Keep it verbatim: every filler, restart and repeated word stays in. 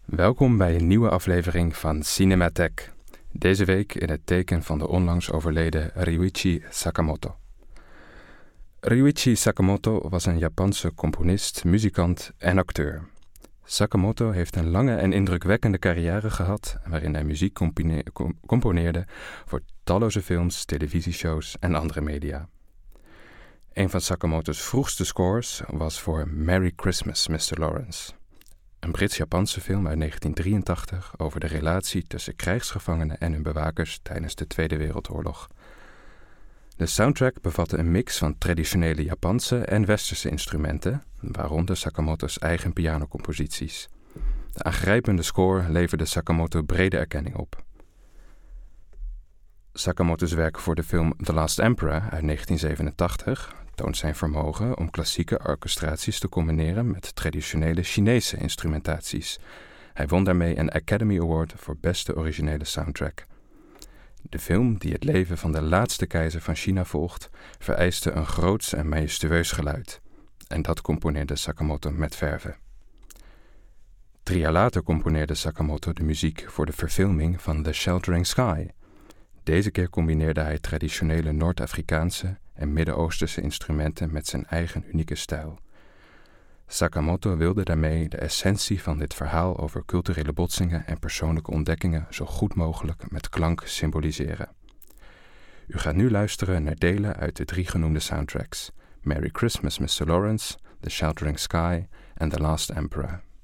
Welkom bij een nieuwe aflevering van Cinematheek. Deze week in het teken van de onlangs overleden Ryuichi Sakamoto. Ryuichi Sakamoto was een Japanse componist, muzikant en acteur. Sakamoto heeft een lange en indrukwekkende carrière gehad waarin hij muziek compine- com- componeerde voor talloze films, televisieshows en andere media. Een van Sakamoto's vroegste scores was voor Merry Christmas, mister Lawrence. Een Brits-Japanse film uit negentien drieëntachtig over de relatie tussen krijgsgevangenen en hun bewakers tijdens de Tweede Wereldoorlog. De soundtrack bevatte een mix van traditionele Japanse en westerse instrumenten, waaronder Sakamoto's eigen pianocomposities. De aangrijpende score leverde Sakamoto brede erkenning op. Sakamoto's werk voor de film The Last Emperor uit negentien zevenentachtig toont zijn vermogen om klassieke orchestraties te combineren met traditionele Chinese instrumentaties. Hij won daarmee een Academy Award voor beste originele soundtrack. De film, die het leven van de laatste keizer van China volgt, vereiste een groots en majestueus geluid. En dat componeerde Sakamoto met verve. Drie jaar later componeerde Sakamoto de muziek voor de verfilming van The Sheltering Sky. Deze keer combineerde hij traditionele Noord-Afrikaanse en Midden-Oosterse instrumenten met zijn eigen unieke stijl. Sakamoto wilde daarmee de essentie van dit verhaal over culturele botsingen en persoonlijke ontdekkingen zo goed mogelijk met klank symboliseren. U gaat nu luisteren naar delen uit de drie genoemde soundtracks: Merry Christmas, mister Lawrence, The Sheltering Sky en The Last Emperor.